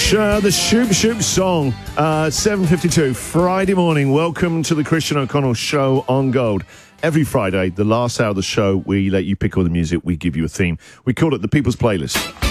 The Shoop Shoop song, 7:52, Friday morning. Welcome to the Christian O'Connell Show on Gold. Every Friday, the last hour of the show, we let you pick all the music, we give you a theme. We call it the People's Playlist.